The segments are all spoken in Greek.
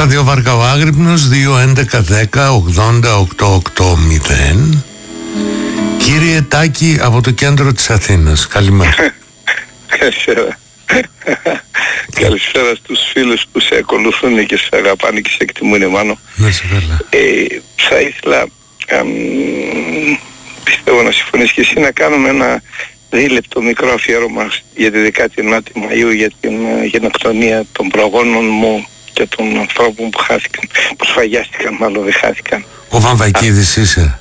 Ραδιοβάρκα ο Άγρυπνος 2-11-10-80-880. Κύριε Τάκη από το κέντρο της Αθήνας, καλημέρα. Καλησπέρα. Καλησπέρα στους φίλους που σε ακολουθούν και σε αγαπάνε και σε εκτιμούν, Μάνο. Να σε καλά. Θα ήθελα, πιστεύω να συμφωνείς και εσύ, να κάνουμε ένα δίλεπτο μικρό αφιέρωμα για τη 19η Μαΐου, για την γενοκτονία των προγόνων μου και των ανθρώπων που χάθηκαν, που σφαγιάστηκαν, μάλλον δεν χάθηκαν. Ο Βαμβακίδης είσαι?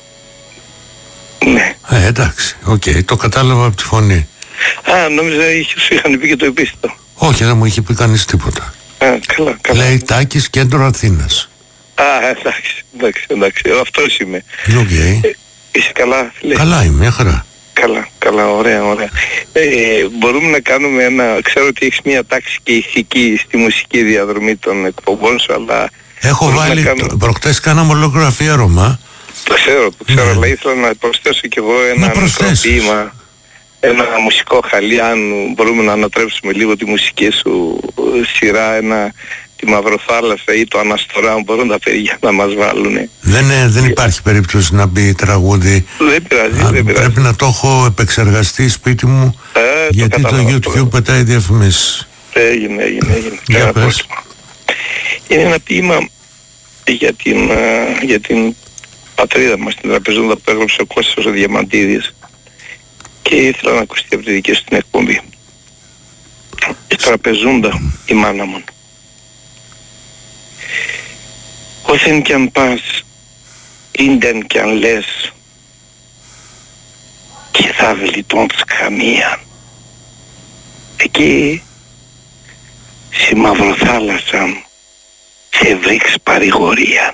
Ναι. Εντάξει, οκ, το κατάλαβα από τη φωνή. Νόμιζα σου είχαν πει και το επίθετο. Όχι, δεν μου είχε πει κανείς τίποτα. Καλά. Λέει Τάκης, κέντρο Αθήνας. Εντάξει, αυτός είμαι. Okay. Είσαι καλά, φίλε? Καλά είμαι, μια χαρά. Καλά, ωραία. Μπορούμε να κάνουμε ξέρω ότι έχεις μια τάξη και ηθική στη μουσική διαδρομή των εκπομπών σου, αλλά... Έχω βάλει, προχτές κάναμε ολόκληρο αφιέρωμα. Το ξέρω, αλλά ήθελα να προσθέσω κι εγώ ένα μικρό ποίημα, ένα μουσικό χαλί, αν μπορούμε να ανατρέψουμε λίγο τη μουσική σου σειρά, τη Μαυροθάλασσα ή το Αναστορά, μπορούν τα παιδιά να μας βάλουν. Δεν υπάρχει περίπτωση να μπει τραγούδι. Δεν πειράζει. Πρέπει να το έχω επεξεργαστεί σπίτι μου, γιατί το YouTube πετάει διαφημίσεις. Έγινε. Για πες. Είναι ένα ποίημα για την πατρίδα μας, την Τραπεζούντα, που έγραψε ο Κώστας ο Διαμαντίδης, και ήθελα να ακουστεί από τη δική σου την εκπομπή. Η Τραπεζούντα, η μάνα μου. Όθεν κι αν πας, ίντεν κι αν λες, και θα βλητώνεις καμία. Εκεί, στη Μαυροθάλασσα, σε βρήξ παρηγορία.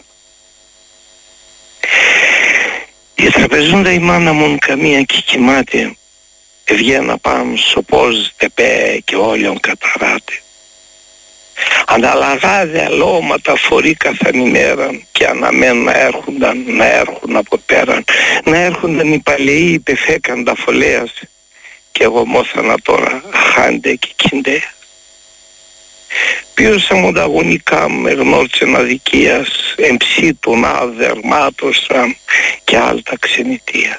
Η Τραπεζούντα η μάνα μου καμία και κοιμάται, ευγαίνα πάνω σοπός δεπέ και όλιον καταράτε. Ανταλλαγάδε αλώματα φορεί καθαν ημέρα, και αναμένουν να έρχουν από πέραν, να έρχονταν οι παλαιοί υπεφέκαντα φωλέας, και εγώ μόθανα τώρα χάντε και κιντέας. Ποιος αμονταγωνικά με γνώρισαν αδικίας, εμψήτων αδερμάτωσα και άλτα ξενιτίας.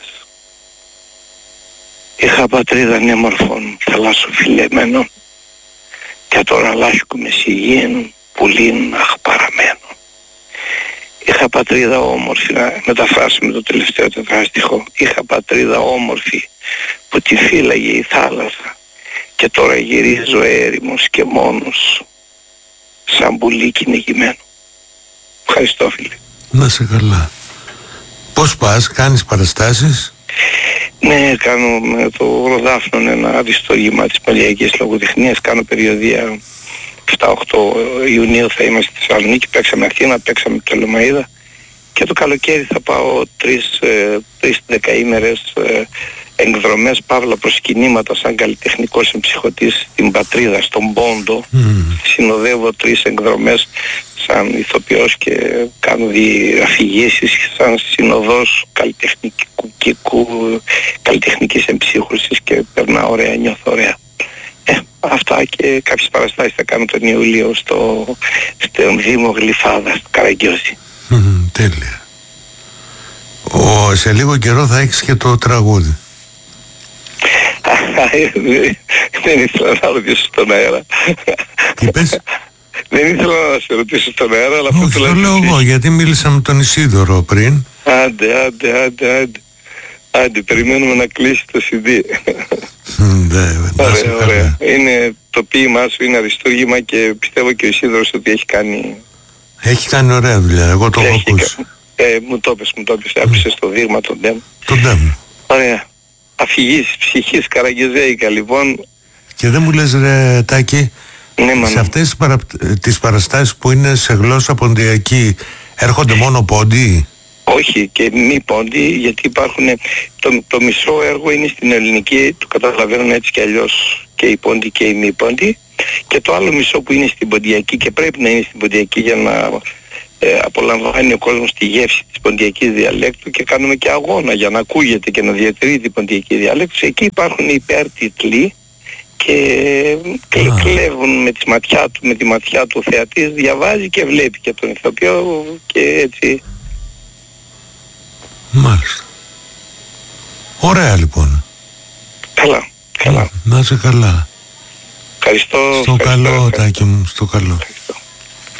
Είχα πατρίδα νέμορφων θαλάσσοφιλεμένων, και τώρα λάσκουμε σιγήν πουλήν αχπαραμένων. Είχα πατρίδα όμορφη, να μεταφράσουμε το τελευταίο τετράστιχο, είχα πατρίδα όμορφη που τη φύλαγε η θάλασσα, και τώρα γυρίζω έρημος και μόνος, σαν πουλί κυνηγημένο. Ευχαριστώ, φίλε. Να σε καλά. Πώς πας, κάνεις παραστάσεις? Ναι, κάνω με το Ροδάφνον ένα αριστούργημα της Παλαιακής Λογοτεχνίας. Κάνω περιοδία 7-8 Ιουνίου θα είμαστε στη Θεσσαλονίκη. Παίξαμε Αθήνα, παίξαμε Πτολεμαΐδα, και το καλοκαίρι θα πάω 3 δεκαήμερες εκδρομές, παύλα προσκυνήματα, σαν καλλιτεχνικός εμψυχωτής στην πατρίδα, στον Πόντο. Συνοδεύω 3 εκδρομές σαν ηθοποιός και κάνω αφηγήσεις σαν συνοδός καλλιτεχνικής εμψύχωσης, και περνάω ωραία, νιώθω ωραία. Αυτά, και κάποιες παραστάσεις θα κάνω τον Ιούλιο στον Δήμο Γλυφάδα, στο Καραγκιόζη. Τέλεια. Σε λίγο καιρό θα έχεις και το τραγούδι. Δεν ήθελα να ρωτήσω στον αέρα. Τι πες? Δεν ήθελα να σε ρωτήσω στον αέρα, αλλά αυτό το λέω εγώ, γιατί μίλησα με τον Ισίδωρο πριν. Άντε, περιμένουμε να κλείσει το CD. Ωραία. Είναι το ποίημά σου, είναι αριστούργημα, και πιστεύω και ο Ισίδωρος ότι έχει κάνει ωραία δουλειά, εγώ το έχω ακούσει. Μου το πες, άκουσες το δείγμα, τον Ντέμ. Ωραία. Αφηγήσεις ψυχής καραγκιόζικα, λοιπόν. Και δεν μου λες, ρε Τάκη, ναι, σε αυτές τις παραστάσεις που είναι σε γλώσσα ποντιακή, έρχονται μόνο πόντιοι? Όχι, και μη πόντιοι, γιατί υπάρχουν, το μισό έργο είναι στην ελληνική, το καταλαβαίνουν έτσι κι αλλιώς και οι πόντιοι και οι μη πόντιοι, και το άλλο μισό που είναι στην ποντιακή, και πρέπει να είναι στην ποντιακή για να απολαμβάνει ο κόσμος τη γεύση της ποντιακής διαλέκτου, και κάνουμε και αγώνα για να ακούγεται και να διατηρεί την ποντιακή διαλέκτου. Εκεί υπάρχουν υπέρτιτλοι και κλέβουν με τη ματιά του θεατής, διαβάζει και βλέπει και τον ηθοποιό και έτσι. Μάλιστα. Ωραία λοιπόν. Καλά. Να είσαι καλά. Ευχαριστώ. Στο καλό, Τάκη μου, στο καλό.